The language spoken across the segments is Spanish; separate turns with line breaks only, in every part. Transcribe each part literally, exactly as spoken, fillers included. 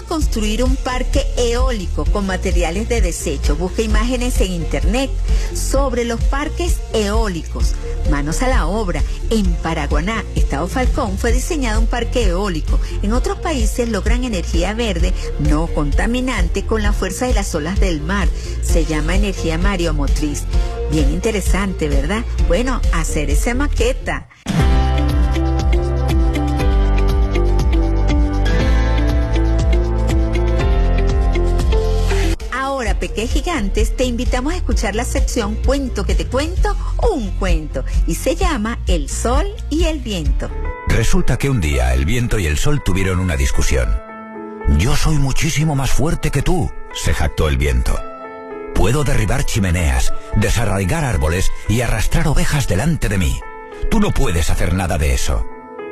construir un parque eólico con materiales de desecho. Busca imágenes en internet sobre los parques eólicos. Manos a la obra. En Paraguaná, Estado Falcón, fue diseñado un parque eólico. En otros países logran energía verde no contaminante con la fuerza de las olas del mar. Se llama energía mareomotriz. Bien interesante, ¿verdad? Bueno, hacer esa maqueta. Ahora, Pequeños Gigantes, te invitamos a escuchar la sección Cuento que te cuento, un cuento, y se llama El Sol y el Viento.
Resulta que un día el viento y el sol tuvieron una discusión. Yo soy muchísimo más fuerte que tú, se jactó el viento. Puedo derribar chimeneas, desarraigar árboles y arrastrar ovejas delante de mí. Tú no puedes hacer nada de eso.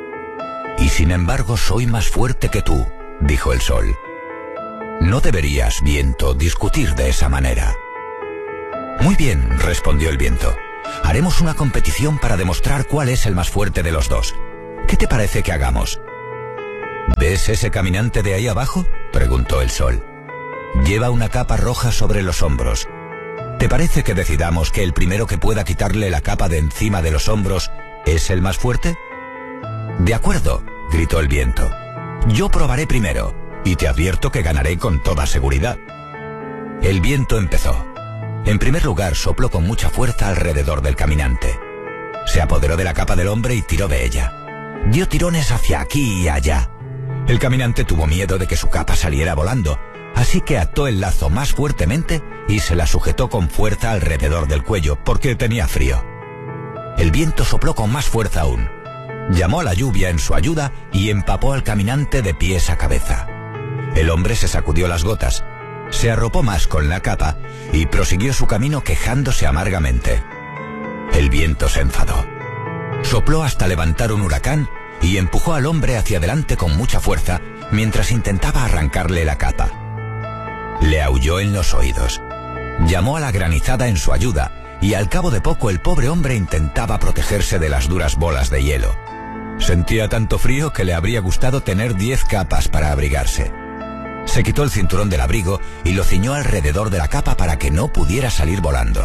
Y sin embargo soy más fuerte que tú, dijo el sol. No deberías, viento, discutir de esa manera. Muy bien, respondió el viento. Haremos una competición para demostrar cuál es el más fuerte de los dos. ¿Qué te parece que hagamos? ¿Ves ese caminante de ahí abajo?, preguntó el sol. Lleva una capa roja sobre los hombros. ¿Te parece que decidamos que el primero que pueda quitarle la capa de encima de los hombros es el más fuerte? De acuerdo, gritó el viento. Yo probaré primero, y te advierto que ganaré con toda seguridad. El viento empezó. En primer lugar, sopló con mucha fuerza alrededor del caminante. Se apoderó de la capa del hombre y tiró de ella. Dio tirones hacia aquí y allá. El caminante tuvo miedo de que su capa saliera volando, así que ató el lazo más fuertemente y se la sujetó con fuerza alrededor del cuello, porque tenía frío. El viento sopló con más fuerza aún. Llamó a la lluvia en su ayuda y empapó al caminante de pies a cabeza. El hombre se sacudió las gotas, se arropó más con la capa y prosiguió su camino quejándose amargamente. El viento se enfadó. Sopló hasta levantar un huracán y empujó al hombre hacia adelante con mucha fuerza mientras intentaba arrancarle la capa. Le aulló en los oídos. Llamó a la granizada en su ayuda y al cabo de poco el pobre hombre intentaba protegerse de las duras bolas de hielo. Sentía tanto frío que le habría gustado tener diez capas para abrigarse. Se quitó el cinturón del abrigo y lo ciñó alrededor de la capa para que no pudiera salir volando.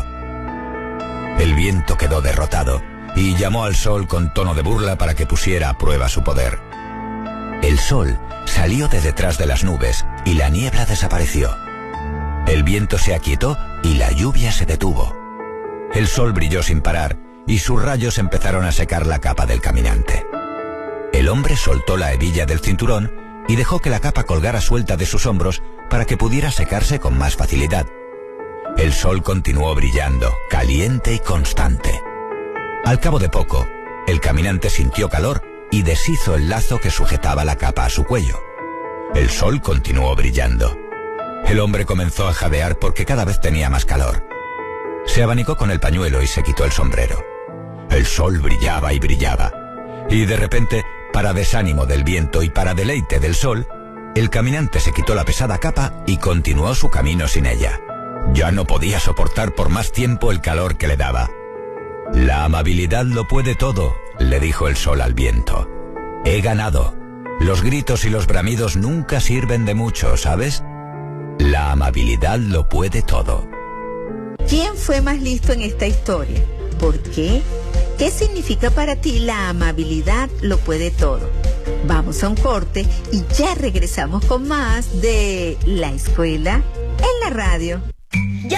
El viento quedó derrotado y llamó al sol con tono de burla para que pusiera a prueba su poder. El sol salió de detrás de las nubes y la niebla desapareció. El viento se aquietó y la lluvia se detuvo. El sol brilló sin parar y sus rayos empezaron a secar la capa del caminante. El hombre soltó la hebilla del cinturón y dejó que la capa colgara suelta de sus hombros para que pudiera secarse con más facilidad. El sol continuó brillando, caliente y constante. Al cabo de poco, el caminante sintió calor y deshizo el lazo que sujetaba la capa a su cuello. El sol continuó brillando. El hombre comenzó a jadear porque cada vez tenía más calor. Se abanicó con el pañuelo y se quitó el sombrero. El sol brillaba y brillaba. Y de repente, para desánimo del viento y para deleite del sol, el caminante se quitó la pesada capa y continuó su camino sin ella. Ya no podía soportar por más tiempo el calor que le daba. La amabilidad lo puede todo, le dijo el sol al viento. He ganado. Los gritos y los bramidos nunca sirven de mucho, ¿sabes? La amabilidad lo puede todo.
¿Quién fue más listo en esta historia? ¿Por qué? ¿Qué significa para ti la amabilidad lo puede todo? Vamos a un corte y ya regresamos con más de La Escuela en la Radio.